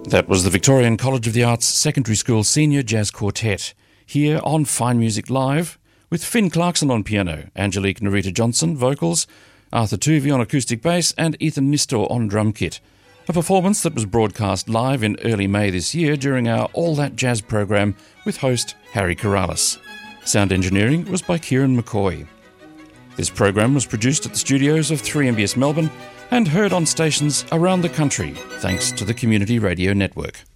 That was the Victorian College of the Arts Secondary School Senior Jazz Quartet, here on Fine Music Live, with Finn Clarkson on piano, Angelique Narita Johnson vocals, Arthur Tuvey on acoustic bass, and Ethan Nistor on drum kit. A performance that was broadcast live in early May this year during our All That Jazz program with host Harry Corrales. Sound engineering was by Kieran McCoy. This program was produced at the studios of 3MBS Melbourne and heard on stations around the country, thanks to the Community Radio Network.